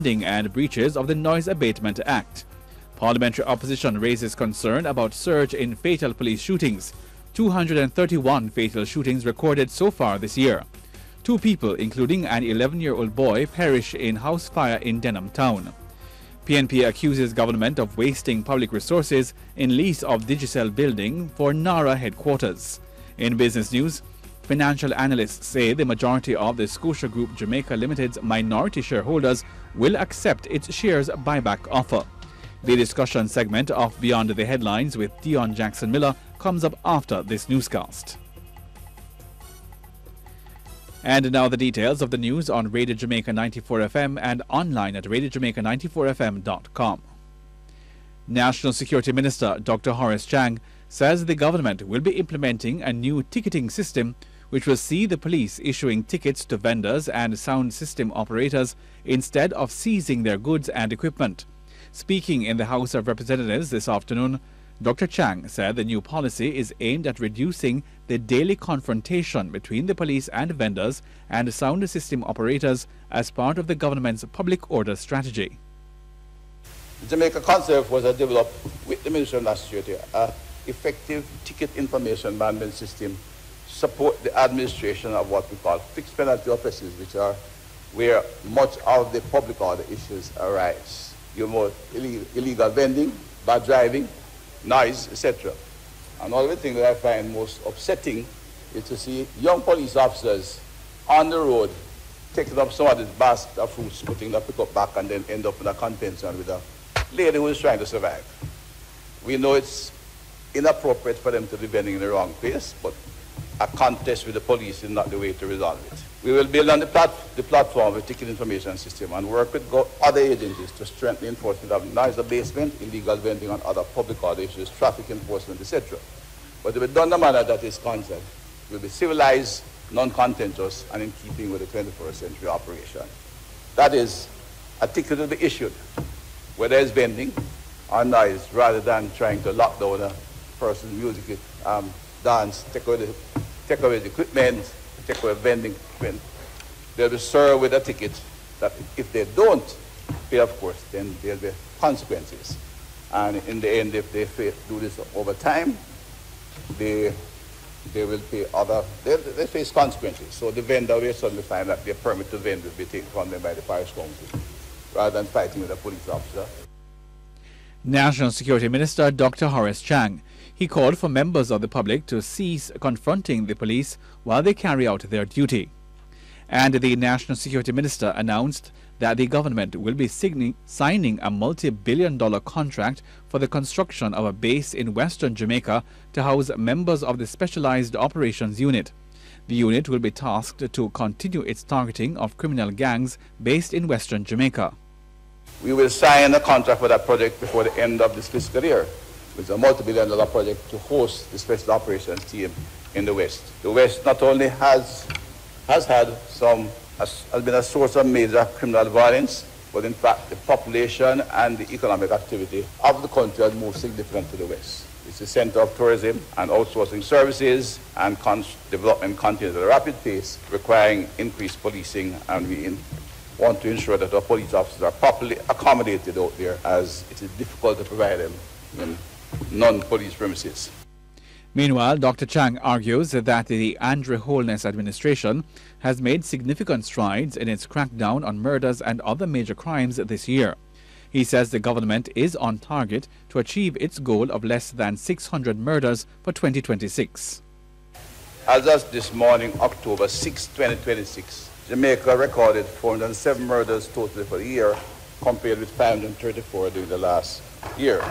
and breaches of the Noise Abatement Act. Parliamentary opposition raises concern about surge in fatal police shootings. 231 fatal shootings recorded so far this year. 2 people, including an 11-year-old boy, perished in house fire in Denham Town. PNP accuses government of wasting public resources in lease of Digicel building for NARA headquarters. In business news, financial analysts say the majority of the Scotia Group Jamaica Limited's minority shareholders will accept its shares buyback offer. The discussion segment of Beyond the Headlines with Dion Jackson Miller comes up after this newscast. And now the details of the news on Radio Jamaica 94 FM and online at radiojamaica94fm.com. National Security Minister Dr. Horace Chang says the government will be implementing a new ticketing system which will see the police issuing tickets to vendors and sound system operators instead of seizing their goods and equipment. Speaking in the House of Representatives this afternoon, Dr. Chang said the new policy is aimed at reducing the daily confrontation between the police and vendors and sound system operators as part of the government's public order strategy. The Jamaica concept was developed with the Ministry of National Security, an effective ticket information management system support the administration of what we call fixed penalty offences, which are where much of the public order issues arise. You know, illegal vending, bad driving, noise, etc. And all the things that I find most upsetting is to see young police officers on the road taking up somebody's basket of fruits, putting the pickup back, and then end up in a contention with a lady who is trying to survive. We know it's inappropriate for them to be vending in the wrong place, but a contest with the police is not the way to resolve it. We will build on the platform of a ticket information system and work with other agencies to strengthen enforcement of noise abasement, illegal vending and other public order issues, traffic enforcement, etc. But it will be done in a manner that is constant, will be civilized, non-contentious, and in keeping with the 21st century operation. That is, a ticket will be issued where there is vending or noise, rather than trying to lock down a person's music, dance, take away the equipment, take away vending equipment. They'll be served with a ticket that if they don't pay, of course, then there'll be consequences. And in the end, if they do this over time, they will pay they face consequences. So the vendor will suddenly find that their permit to vend will be taken from them by the parish council, rather than fighting with a police officer. National Security Minister Dr. Horace Chang. He called for members of the public to cease confronting the police while they carry out their duty. And the National Security Minister announced that the government will be signing a multi-billion-dollar contract for the construction of a base in Western Jamaica to house members of the Specialized Operations Unit. The unit will be tasked to continue its targeting of criminal gangs based in Western Jamaica. We will sign a contract for that project before the end of this fiscal year. It's a multi-billion-dollar project to host the Special Operations team in the West. The West not only has been a source of major criminal violence, but in fact the population and the economic activity of the country has moved significantly to the West. It's a center of tourism and outsourcing services, and development continues at a rapid pace, requiring increased policing, and we want to ensure that our police officers are properly accommodated out there, as it is difficult to provide them in non-police premises. Meanwhile, Dr. Chang argues that the Andrew Holness administration has made significant strides in its crackdown on murders and other major crimes this year. He says the government is on target to achieve its goal of less than 600 murders for 2026. As of this morning, October 6, 2026, Jamaica recorded 407 murders totally for the year, compared with 534 during the last year.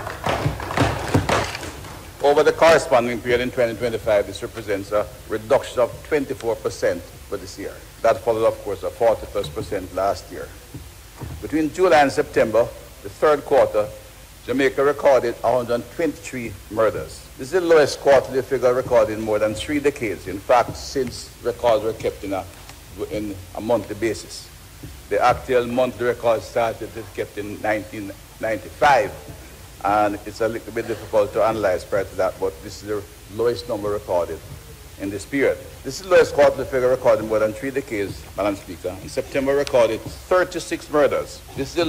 Over the corresponding period in 2025, this represents a reduction of 24% for this year. That followed, of course, a 40+% last year. Between July and September, the third quarter, Jamaica recorded 123 murders. This is the lowest quarterly figure recorded in more than 3 decades. In fact, since records were kept in a monthly basis. The actual monthly record started to be kept in 1995. And it's a little bit difficult to analyze prior to that, but this is the lowest number recorded in this period. This is the lowest quarterly figure recorded in more than 3 decades, Madam Speaker. In September, recorded 36 murders. This is the